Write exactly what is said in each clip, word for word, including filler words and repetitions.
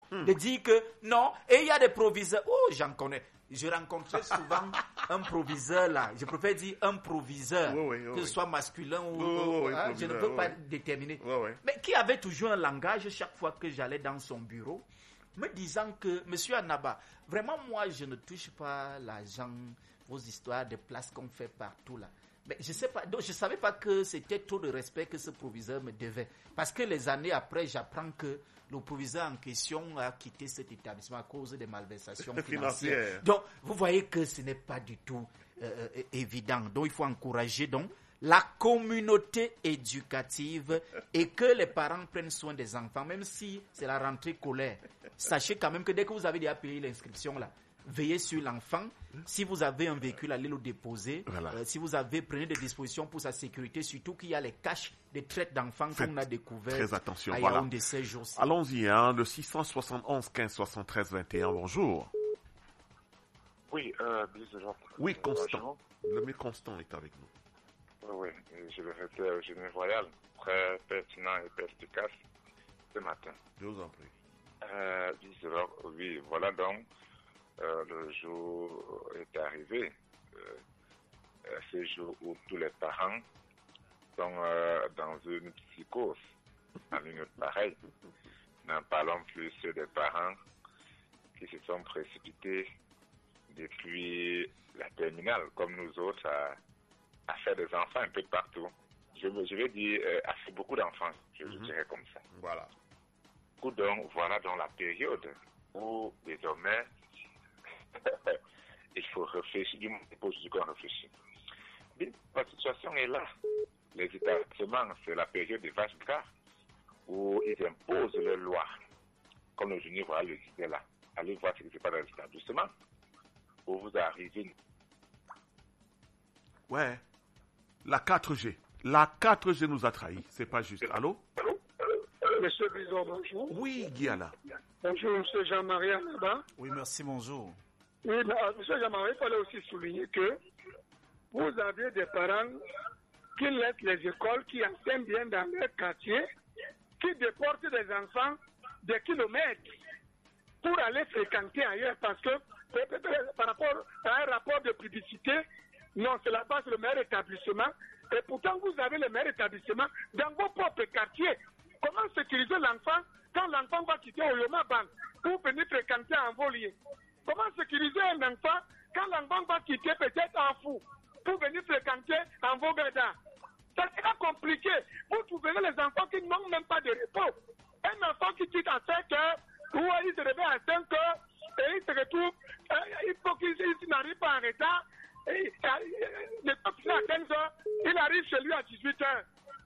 Hmm. De dire que non, et il y a des proviseurs. Oh, j'en connais. Je rencontrais souvent un proviseur là. Je préfère dire un proviseur, oui, oui, oui, que ce soit masculin ou. Oui, oui, oui, hein, je ne peux oui, pas oui. déterminer. Oui, oui. Mais qui avait toujours un langage chaque fois que j'allais dans son bureau, me disant que, Monsieur Anaba, vraiment, moi, je ne touche pas l'argent, vos histoires de places qu'on fait partout là. Mais je sais pas, donc je savais pas que c'était trop de respect que ce proviseur me devait. Parce que les années après, j'apprends que le proviseur en question a quitté cet établissement à cause des malversations financières. Financière. Donc, vous voyez que ce n'est pas du tout euh, évident. Donc, il faut encourager donc la communauté éducative et que les parents prennent soin des enfants, même si c'est la rentrée scolaire. Sachez quand même que dès que vous avez déjà payé l'inscription là, veillez sur l'enfant. Si vous avez un véhicule, allez le déposer. Voilà. Euh, si vous avez, prenez des dispositions pour sa sécurité, surtout qu'il y a les caches de traite d'enfants Faites qu'on a découvert très attention, à voilà. Yaoundé ces jours-ci. Allons-y, hein, le six cent soixante et onze quinze soixante-treize vingt et un, bonjour. Oui, euh, bonjour. Oui, Euh, Constant. bonjour. Le mec Constant est avec nous. Oui, oui, je le faisais au Génie Royal, très pertinent et perspicace ce matin. Je vous en prie. Euh, bonjour. Oui, voilà donc, euh, le jour est arrivé, euh, ce jour où tous les parents sont euh, dans une psychose, en une pareille. N'en parlons plus des parents qui se sont précipités depuis la terminale, comme nous autres, à, à faire des enfants un peu de partout. Je, je vais dire, euh, à faire beaucoup d'enfants, je mm-hmm. dirais comme ça. Voilà. Donc, voilà dans la période où, désormais, il faut réfléchir, du moins, il faut qu'on réfléchisse. Mais la situation est là. Les établissements, c'est la période des vaches gras, où ils imposent leurs lois. Comme le Génie Royal le disait là. Allez voir ce qui se passe dans les établissements. Où vous arrivez. Ouais. La quatre G. La quatre G nous a trahis. C'est pas juste. Allô? Allô? Monsieur Bison, bonjour. Oui, Guiala. Bonjour, monsieur Jean-Marie Anaba. Oui, merci, bonjour. Oui, mais, monsieur Jean-Marie, il fallait aussi souligner que vous avez des parents qui laissent les écoles, qui enseignent bien dans leur quartier, qui déportent des enfants des kilomètres pour aller fréquenter ailleurs parce que par rapport à un rapport de publicité, non, c'est là-bas, c'est le meilleur établissement. Et pourtant, vous avez le meilleur établissement dans vos propres quartiers. Comment sécuriser l'enfant quand l'enfant va quitter Oyoma Bank pour venir fréquenter en Volier? Comment sécuriser un enfant quand l'enfant va quitter peut-être en Fou pour venir fréquenter en Vogada? Ça sera compliqué. Vous trouverez les enfants qui n'ont même pas de repos. Un enfant qui quitte à cinq heures, ou il se réveille à cinq heures, et il se retrouve, euh, il faut qu'il n'arrive pas en retard, et, euh, il à quinze heures, il arrive chez lui à dix-huit heures.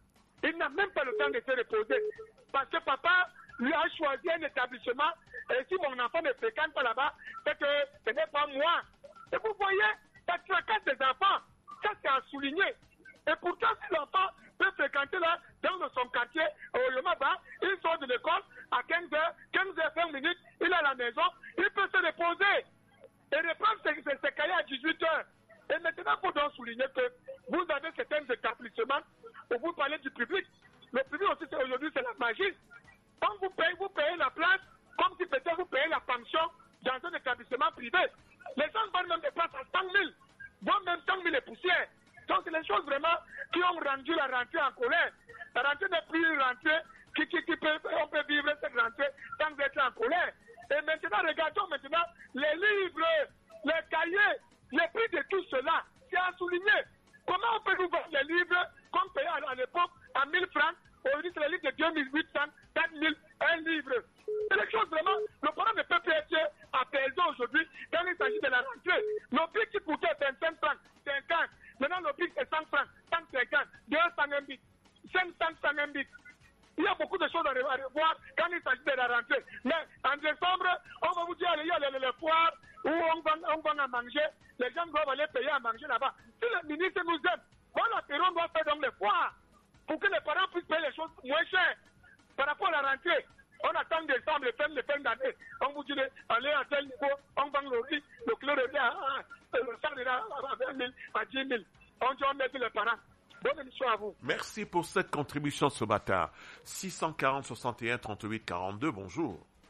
Il n'a même pas le temps de se reposer. Parce que papa lui a choisi un établissement, et si mon enfant ne fréquente pas là-bas, c'est que ce n'est pas moi. Et vous voyez, ça tracasse des enfants. Ça, c'est à souligner. Et pourtant, si l'enfant peut fréquenter là, dans son quartier, au Yomaba, il sort de l'école à quinze heures, quinze heures vingt minutes, il est à la maison, il peut se reposer et reprendre ses, ses, ses cahiers à dix-huit heures. Et maintenant, il faut donc souligner que vous avez certains établissements où vous parlez du public. Le public aussi, c'est, aujourd'hui, c'est la magie. Quand vous payez, vous payez la place, comme si peut-être vous payez la pension dans un établissement privé. Les gens vendent même des places à cent mille, vendent même cent mille et poussières. Donc, c'est les choses vraiment qui ont rendu la rentrée en colère. La rentrée n'est plus une rentrée qui, qui, qui peut, on peut vivre cette rentrée sans être en colère. Et maintenant, regardons maintenant les livres, les cahiers, les prix de tout cela. C'est à souligner. Comment on peut nous vendre les livres qu'on payait à, à l'époque à mille francs? Aujourd'hui, c'est les livres de deux mille huit cents, quatre mille, un livre. C'est les choses vraiment, le parent ne peut plus être apaisé aujourd'hui quand il s'agit de la rentrée. Nos prix qui coûtaient vingt-cinq francs, cinquante. Maintenant, nos prix c'est cent francs, cent cinquante, deux cents un bit, cinq cents un bit. Il y a beaucoup de choses à revoir quand il s'agit de la rentrée. Mais en décembre, on va vous dire, il y a les, les, les foires où on va, on va en manger. Les gens doivent aller payer à manger là-bas. Si le ministre nous aime, voilà, on doit faire donc les foires pour que les parents puissent payer les choses moins chères par rapport à la rentrée. On attend décembre, le fin, le fin d'année. On vous dit, allez à tel niveau, on vend le riz, le clé de riz à, le sang de à vingt mille, à dix mille. On doit mettre les parents. Bonne émission à vous. Merci pour cette contribution ce matin. six cent quarante, soixante et un, trente-huit, quarante-deux, bonjour.